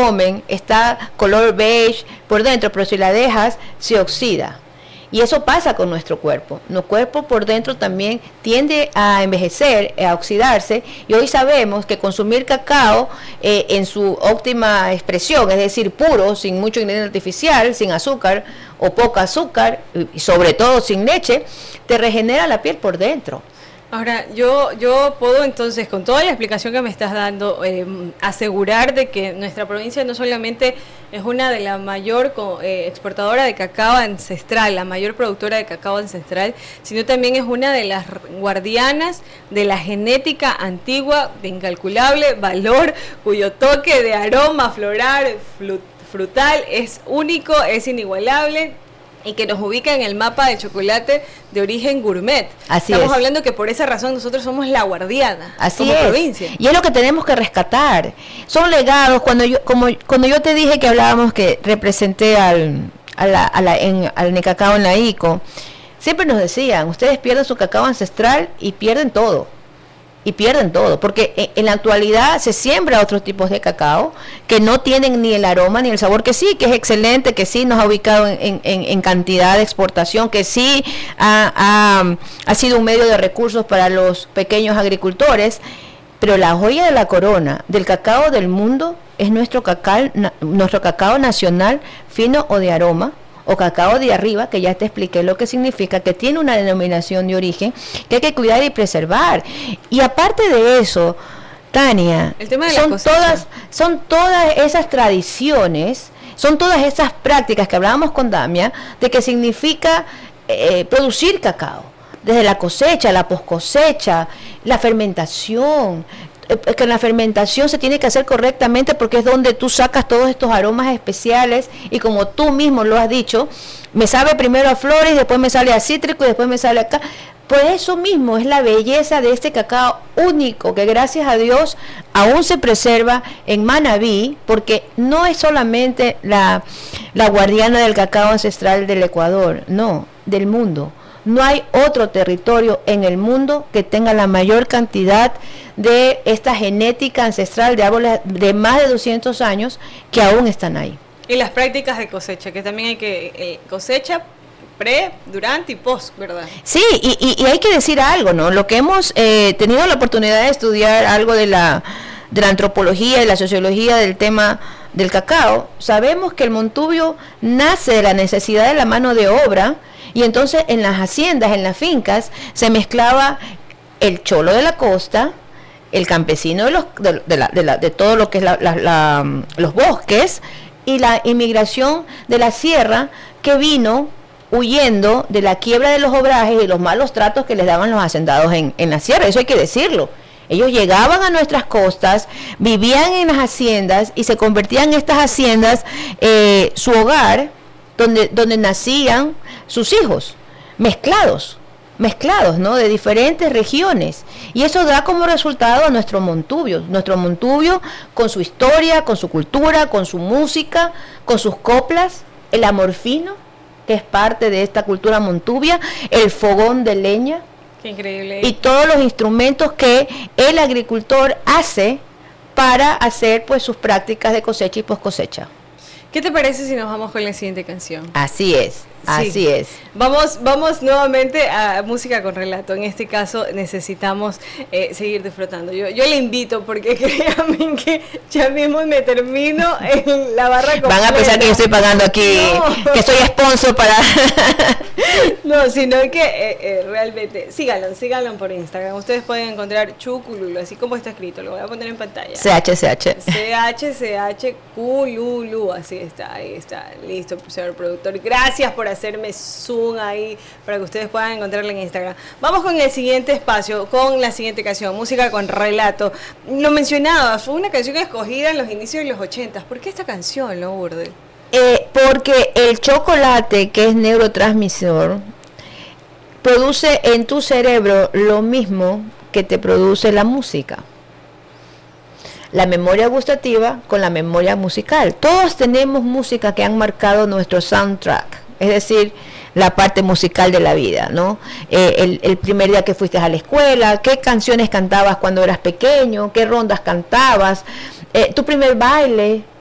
comen está color beige por dentro, pero si la dejas se oxida. Y eso pasa con nuestro cuerpo. Nuestro cuerpo por dentro también tiende a envejecer, a oxidarse, y hoy sabemos que consumir cacao en su óptima expresión, es decir, puro, sin mucho ingrediente artificial, sin azúcar o poca azúcar, y sobre todo sin leche, te regenera la piel por dentro. Ahora, yo puedo entonces, con toda la explicación que me estás dando, asegurar de que nuestra provincia no solamente es una de la mayor exportadora de cacao ancestral, la mayor productora de cacao ancestral, sino también es una de las guardianas de la genética antigua de incalculable valor, cuyo toque de aroma floral, frutal es único, es inigualable, y que nos ubica en el mapa de chocolate de origen gourmet. Estamos hablando que por esa razón nosotros somos la guardiana como provincia. Y es lo que tenemos que rescatar. Son legados. Cuando yo te dije que hablábamos, que representé al Necacao en la ICO, siempre nos decían, ustedes pierden su cacao ancestral y pierden todo. Porque en la actualidad se siembra otros tipos de cacao que no tienen ni el aroma ni el sabor, que sí, que es excelente, que sí nos ha ubicado en cantidad de exportación, que sí ha sido un medio de recursos para los pequeños agricultores, pero la joya de la corona del cacao del mundo es nuestro cacao nacional fino o de aroma, o cacao de arriba, que ya te expliqué lo que significa, que tiene una denominación de origen que hay que cuidar y preservar. Y aparte de eso, Tania, el tema de son todas esas tradiciones, son todas esas prácticas que hablábamos con Damia, de que significa producir cacao, desde la cosecha, la poscosecha, la fermentación, que la fermentación se tiene que hacer correctamente porque es donde tú sacas todos estos aromas especiales, y como tú mismo lo has dicho, me sabe primero a flores, después me sale a cítrico y después me sale acá. Pues eso mismo es la belleza de este cacao único, que gracias a Dios aún se preserva en Manabí, porque no es solamente la guardiana del cacao ancestral del Ecuador, no, del mundo. No hay otro territorio en el mundo que tenga la mayor cantidad de esta genética ancestral de árboles de más de 200 años que aún están ahí. Y las prácticas de cosecha, que también hay que cosecha pre, durante y post, ¿verdad? Sí, y hay que decir algo, ¿no? Lo que hemos tenido la oportunidad de estudiar algo de la antropología y la sociología del tema del cacao, sabemos que el montubio nace de la necesidad de la mano de obra. Y entonces en las haciendas, en las fincas, se mezclaba el cholo de la costa, el campesino de todo lo que es los bosques, y la inmigración de la sierra, que vino huyendo de la quiebra de los obrajes y los malos tratos que les daban los hacendados en la sierra. Eso hay que decirlo. Ellos llegaban a nuestras costas, vivían en las haciendas y se convertían en estas haciendas su hogar, donde nacían sus hijos, mezclados, ¿no? De diferentes regiones. Y eso da como resultado a nuestro montubio con su historia, con su cultura, con su música, con sus coplas, el amor fino, que es parte de esta cultura montubia, el fogón de leña. Qué increíble. Y todos los instrumentos que el agricultor hace para hacer pues sus prácticas de cosecha y poscosecha. ¿Qué te parece si nos vamos con la siguiente canción? Así es. Así es. Vamos nuevamente a música con relato. En este caso necesitamos seguir disfrutando. Yo le invito, porque créanme que ya mismo me termino en la barra completa. Van a pensar que yo estoy pagando aquí, que soy sponsor para... No, sino que realmente, síganlo por Instagram. Ustedes pueden encontrar Chucululu, así como está escrito, lo voy a poner en pantalla. CHCH Cululu, así está, ahí está, listo, señor productor. Gracias por hacerme zoom ahí para que ustedes puedan encontrarla en Instagram. Vamos con el siguiente espacio, con la siguiente canción, música con relato. Lo mencionabas, fue una canción escogida en los inicios de los 80. ¿Por qué esta canción, Lourdes? Porque el chocolate, que es neurotransmisor, produce en tu cerebro lo mismo que te produce la música. La memoria gustativa con la memoria musical. Todos tenemos música que han marcado nuestro soundtrack, es decir, la parte musical de la vida, ¿no? El primer día que fuiste a la escuela, qué canciones cantabas cuando eras pequeño, qué rondas cantabas, tu primer baile,